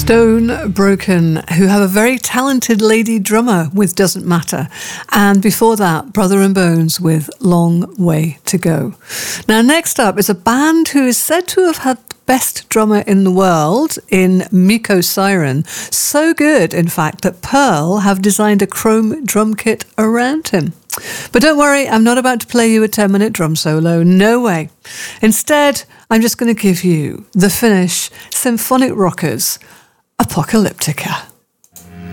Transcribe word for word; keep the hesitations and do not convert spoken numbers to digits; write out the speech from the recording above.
Stone Broken, who have a very talented lady drummer with Doesn't Matter. And before that, Brother and Bones with Long Way to Go. Now, next up is a band who is said to have had the best drummer in the world in Miko Siren. So good, in fact, that Pearl have designed a chrome drum kit around him. But don't worry, I'm not about to play you a ten-minute drum solo. No way. Instead, I'm just going to give you the Finnish symphonic rockers, Apocalyptica.